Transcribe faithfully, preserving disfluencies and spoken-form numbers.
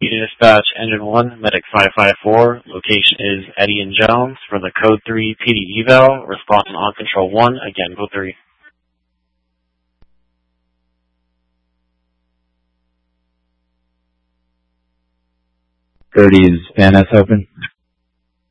Dispatch Engine one, Medic five five four, location is Eddie and Jones for the Code three P D eval, response on Control one, again, Code three. thirty is Van Ness open.